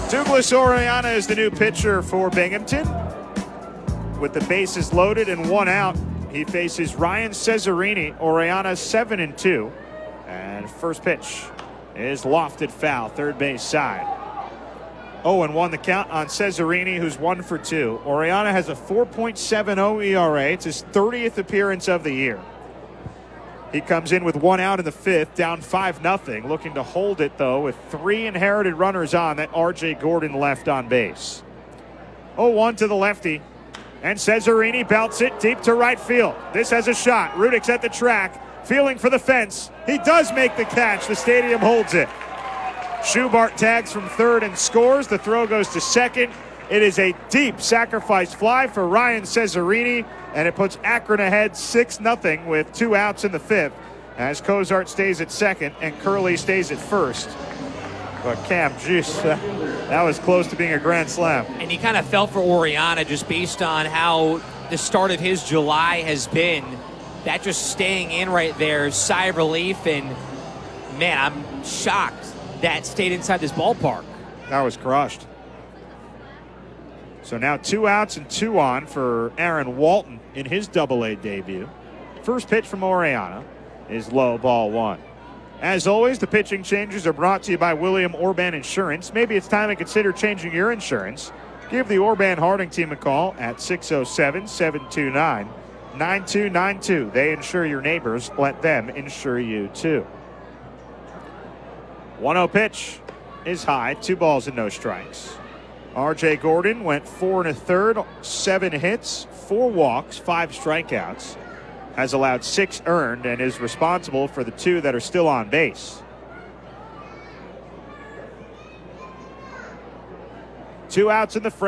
Douglas Oriana is the new pitcher for Binghamton. With the bases loaded and one out, he faces Ryan Cesarini. Oriana 7-2. And first pitch is lofted foul, third base side. 0-1 the count on Cesarini, who's 1 for 2. Oriana has a 4.70 ERA. It's his 30th appearance of the year. He comes in with one out in the fifth, down 5-0. Looking to hold it, though, with 3 inherited runners on that R.J. Gordon left on base. 0-1 to the lefty. And Cesarini belts it deep to right field. This has a shot. Rudik's at the track, feeling for the fence. He does make the catch. The stadium holds it. Schubart tags from third and scores. The throw goes to second. It is a deep sacrifice fly for Ryan Cesarini, and it puts Akron ahead 6-0 with 2 outs in the fifth as Cozart stays at second and Curley stays at first. But Cam, jeez, that was close to being a grand slam. And he kind of fell for Oriana just based on how the start of his July has been. That just staying in right there, sigh of relief, and man, I'm shocked that stayed inside this ballpark. That was crushed. So now 2 outs and 2 on for Aaron Walton in his Double-A debut. First pitch from Oriana is low, ball 1. As always, the pitching changes are brought to you by William Orban Insurance. Maybe it's time to consider changing your insurance. Give the Orban Harding team a call at 607-729-9292. They insure your neighbors. Let them insure you too. 1-0 pitch is high. 2 balls and no strikes. R.J. Gordon went 4 1/3, 7 hits, 4 walks, 5 strikeouts. Has allowed 6 earned and is responsible for the 2 that are still on base. 2 outs in the frame.